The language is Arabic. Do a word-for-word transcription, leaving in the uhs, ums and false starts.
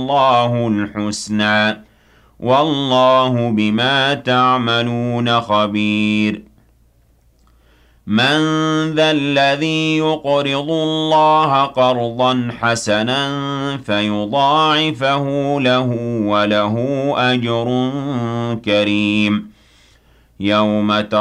الله الحسنى والله بما تعملون خبير من ذا الذي يقرض الله قرضا حسنا فيضاعفه له وله أجر كريم يوم ترى